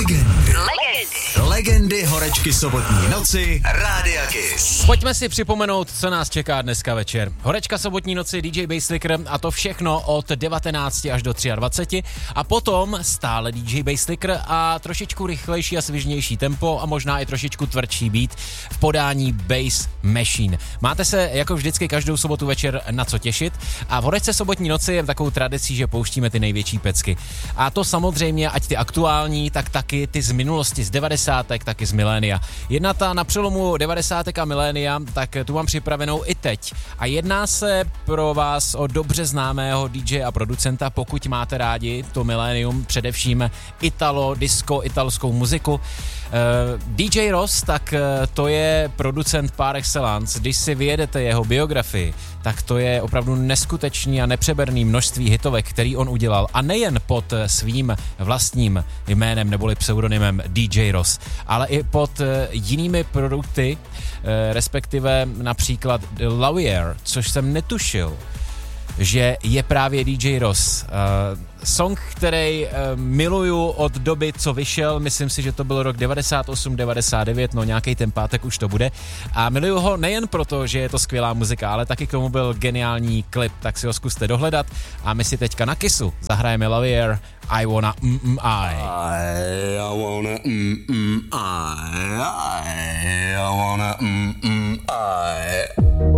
Legendy horečky sobotní noci Rádia Kiss. Pojďme si připomenout, co nás čeká dneska večer. Horečka sobotní noci DJ Basslicker a to všechno od 19 až do 23 a potom stále DJ Basslicker a trošičku rychlejší a svižnější tempo a možná i trošičku tvrdší beat v podání Bass Machine. Máte se jako vždycky každou sobotu večer na co těšit a v Horečce sobotní noci je takovou tradicí, že pouštíme ty největší pecky. A to samozřejmě, ať ty aktuální, tak taky ty z minulosti, z 90. taky z milénia. Jedna ta na přelomu 90. a milénia, tak tu mám připravenou i teď. A jedná se pro vás o dobře známého DJ a producenta, pokud máte rádi to milénium, především italo, disco, italskou muziku. DJ Ross, tak to je producent par excellence. Když si vyjedete jeho biografii, tak to je opravdu neskutečný a nepřeberný množství hitovek, který on udělal. A nejen pod svým vlastním jménem neboli pseudonymem DJ Ross, ale i pod jinými produkty, respektive například Lavier, což jsem netušil, že je právě DJ Ross. Song, který miluju od doby, co vyšel, myslím si, že to byl rok 98, 99, no nějaký ten pátek už to bude. A miluju ho nejen proto, že je to skvělá muzika, ale taky k tomu byl geniální klip, tak si ho zkuste dohledat. A my si teďka na Kissu zahrajeme Lavier, I wanna I wanna I wanna I